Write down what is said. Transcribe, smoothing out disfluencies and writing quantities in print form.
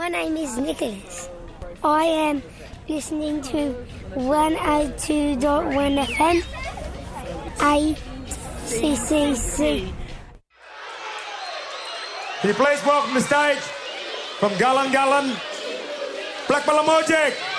My name is Nicholas. I am listening to 102.1 FM. ACCC. Can you please welcome the stage from Gullen, Black Bella Mojic.